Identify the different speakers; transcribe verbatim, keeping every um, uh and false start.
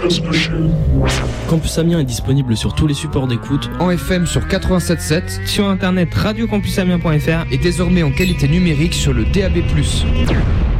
Speaker 1: Campus Amiens est disponible sur tous les supports d'écoute,
Speaker 2: en F M sur quatre-vingt-sept virgule sept,
Speaker 3: sur internet radio campus amiens point f r
Speaker 2: et désormais en qualité numérique sur le D A B plus.